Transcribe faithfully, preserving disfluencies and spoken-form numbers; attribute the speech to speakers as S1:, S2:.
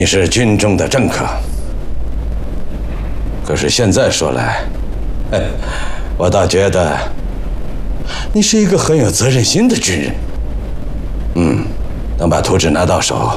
S1: 你是军中的政客，可是现在说来，哎，我倒觉得你是一个很有责任心的军人。嗯，能把图纸拿到手，